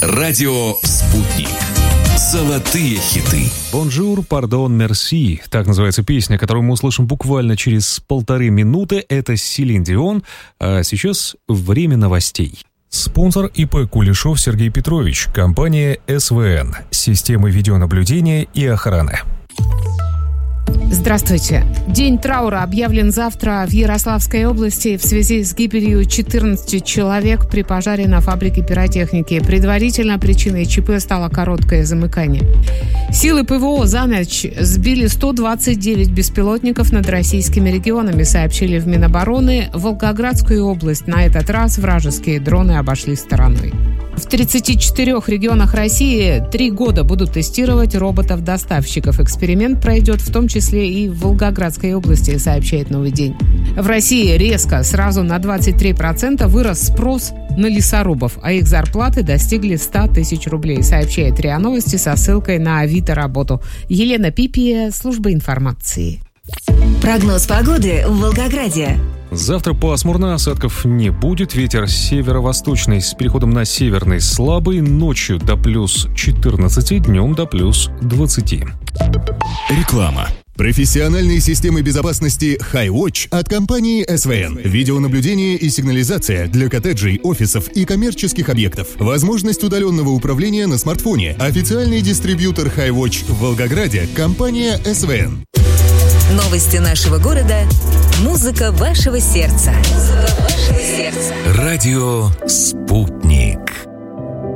Радио «Спутник». Золотые хиты. Бонжур, пардон, мерси. Так называется песня, которую мы услышим буквально через 1,5 минуты. Это Селин Дион. А сейчас время новостей. Спонсор ИП Кулешов Сергей Петрович. Компания СВН. Системы видеонаблюдения и охраны. Здравствуйте. День траура объявлен завтра в Ярославской области в связи с гибелью 14 человек при пожаре на фабрике пиротехники. Предварительно причиной ЧП стало короткое замыкание. Силы ПВО за ночь сбили 129 беспилотников над российскими регионами, сообщили в Минобороны. Волгоградскую область на этот раз вражеские дроны обошли стороной. В 34 регионах России 3 года будут тестировать роботов-доставщиков. Эксперимент пройдет в том числе и в Волгоградской области, сообщает «Новый день». В России резко, сразу на 23% вырос спрос на лесорубов, а их зарплаты достигли 100 тысяч рублей, сообщает РИА Новости со ссылкой на Авито работу. Елена Пипия, служба информации. Прогноз погоды в Волгограде. Завтра пасмурно, осадков не будет. Ветер северо-восточный с переходом на северный слабый. Ночью до плюс 14, днем до плюс 20. Реклама. Профессиональные системы безопасности HiWatch от компании СВН. Видеонаблюдение и сигнализация для коттеджей, офисов и коммерческих объектов. Возможность удаленного управления на смартфоне. Официальный дистрибьютор HiWatch в Волгограде – компания СВН. Новости нашего города. Музыка вашего сердца. Радио «Спутник».